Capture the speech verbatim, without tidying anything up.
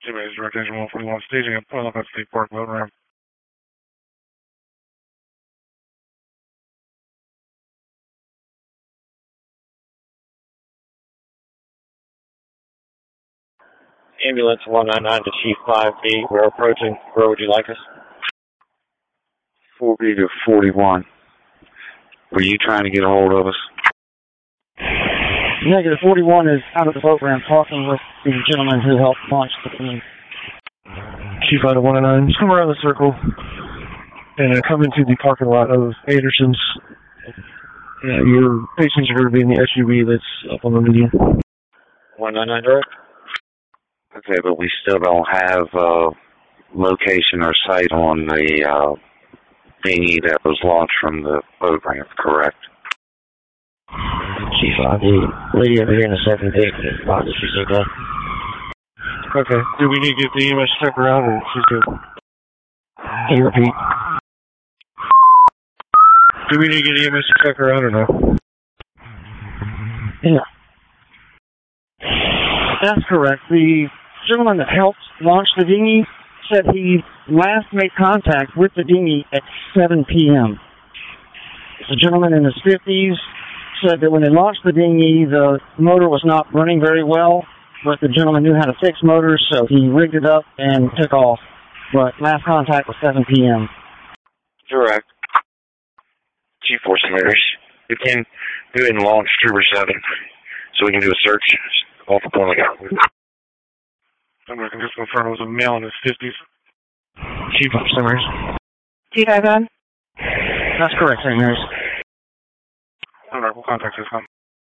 Two Mays, direct engine one forty-one, staging at Point Lookout State Park, load ramp. Ambulance one nine nine to Chief five B. We're approaching. Where would you like us? four B to forty-one. Were you trying to get a hold of us? Negative forty-one is out of the boat ramp talking with the gentleman who helped launch the plane. Chief out of one oh nine, just come around the circle and uh, come into the parking lot of Anderson's. Uh, your patients are going to be in the S U V that's up on the median. one nine nine direct. Okay, but we still don't have uh, location or sight on the uh, dinghy that was launched from the boat ramp, correct? Chief five B. Lady over here in the second gate. Box, she's okay. Okay. Do we need to get the E M S check around or she's good? Can you repeat? Do we need to get the E M S check around or no? Yeah. That's correct. The gentleman that helped launch the dinghy said he last made contact with the dinghy at seven p.m. The gentleman in his fifties said that when they launched the dinghy, the motor was not running very well, but the gentleman knew how to fix motors, so he rigged it up and took off. But last contact was seven p.m. Correct. Chief Force Mary's. You can go ahead and launch Trooper seven so we can do a search off the Point Lookout. I'm going to just confirm it was a male in his fifties. Chief of Saint Mary's. Chief, I That's correct, Saint Mary's. All right, we'll contact this one.